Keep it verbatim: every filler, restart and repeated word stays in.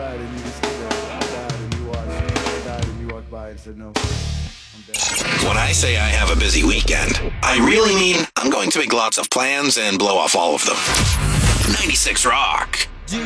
died and you just stood there. I died and you watched. I died and you walked by and said no. I'm dead. When I say I have a busy weekend, I really mean I'm going to make lots of plans and blow off all of them. ninety-six Rock.